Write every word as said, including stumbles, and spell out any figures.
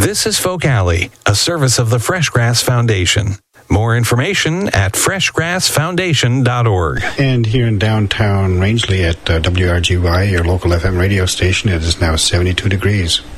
This is Folk Alley, a service of the Fresh Grass Foundation. More information at fresh grass foundation dot org. And here in downtown Rangeley at uh, W R G Y, your local F M radio station, it is now seventy-two degrees.